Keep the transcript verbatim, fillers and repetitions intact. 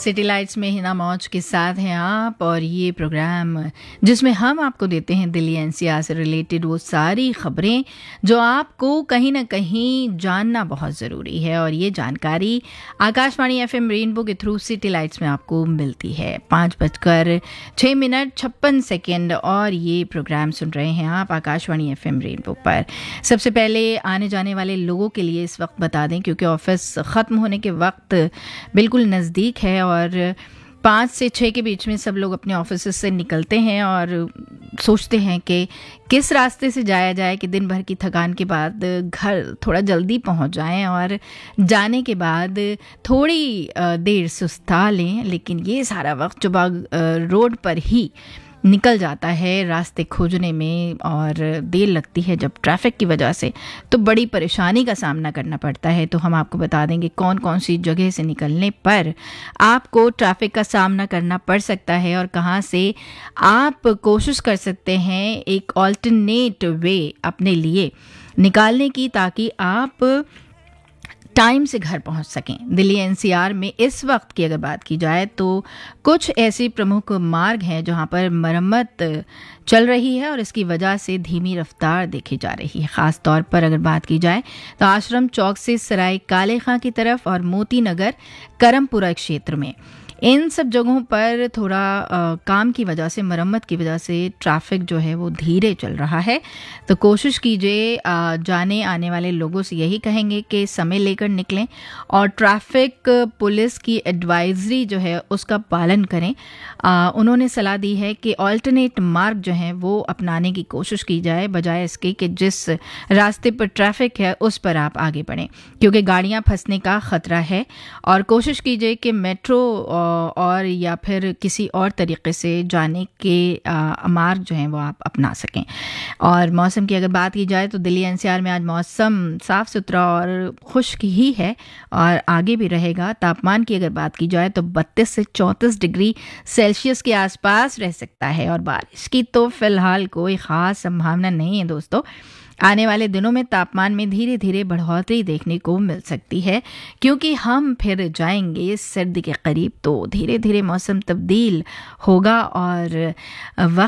City lights में हिना मौज के साथ हैं आप, और ये प्रोग्राम जिसमें हम आपको देते हैं दिल्ली एनसीआर से रिलेटेड वो सारी खबरें जो आपको कहीं ना कहीं जानना बहुत ज़रूरी है, और ये जानकारी आकाशवाणी एफएम रेनबो के थ्रू सिटी लाइट्स में आपको मिलती है। पाँच बजकर छः मिनट छप्पन सेकेंड और ये प्रोग्राम सुन रहे हैं आप आकाशवाणी एफएम रेनबो पर। सबसे पहले आने जाने वाले लोगों के लिए इस वक्त बता दें, क्योंकि ऑफिस ख़त्म होने के वक्त बिल्कुल नज़दीक है और पाँच से छः के बीच में सब लोग अपने ऑफिस से निकलते हैं और सोचते हैं कि किस रास्ते से जाया जाए कि दिन भर की थकान के बाद घर थोड़ा जल्दी पहुंच जाएं और जाने के बाद थोड़ी देर सुस्ता लें। लेकिन ये सारा वक्त जब रोड पर ही निकल जाता है रास्ते खोजने में और देर लगती है जब ट्रैफिक की वजह से, तो बड़ी परेशानी का सामना करना पड़ता है। तो हम आपको बता देंगे कौन कौन सी जगह से निकलने पर आपको ट्रैफिक का सामना करना पड़ सकता है और कहाँ से आप कोशिश कर सकते हैं एक ऑल्टरनेट वे अपने लिए निकालने की, ताकि आप टाइम से घर पहुंच सकें। दिल्ली एनसीआर में इस वक्त की अगर बात की जाए तो कुछ ऐसे प्रमुख मार्ग हैं जहां पर मरम्मत चल रही है और इसकी वजह से धीमी रफ्तार देखी जा रही है। ख़ास तौर पर अगर बात की जाए तो आश्रम चौक से सराय काले खां की तरफ और मोती नगर करमपुरा क्षेत्र में, इन सब जगहों पर थोड़ा आ, काम की वजह से, मरम्मत की वजह से ट्रैफिक जो है वो धीरे चल रहा है। तो कोशिश कीजिए, जाने आने वाले लोगों से यही कहेंगे कि समय लेकर निकलें और ट्रैफिक पुलिस की एडवाइजरी जो है उसका पालन करें। आ, उन्होंने सलाह दी है कि ऑल्टरनेट मार्ग जो हैं वो अपनाने की कोशिश की जाए, बजाय इसके कि जिस रास्ते पर ट्रैफिक है उस पर आप आगे बढ़ें, क्योंकि गाड़ियाँ फंसने का ख़तरा है। और कोशिश कीजिए कि मेट्रो और या फिर किसी और तरीके से जाने के आ, मार्ग जो हैं वो आप अपना सकें। और मौसम की अगर बात की जाए तो दिल्ली एनसीआर में आज मौसम साफ़ सुथरा और खुश्क ही है और आगे भी रहेगा। तापमान की अगर बात की जाए तो बत्तीस से चौंतीस डिग्री सेल्सियस के आसपास रह सकता है, और बारिश की तो फ़िलहाल कोई ख़ास संभावना नहीं है दोस्तों। आने वाले दिनों में तापमान में धीरे धीरे बढ़ोतरी देखने को मिल सकती है, क्योंकि हम फिर जाएंगे सर्दी के करीब, तो धीरे धीरे मौसम तब्दील होगा और वक्त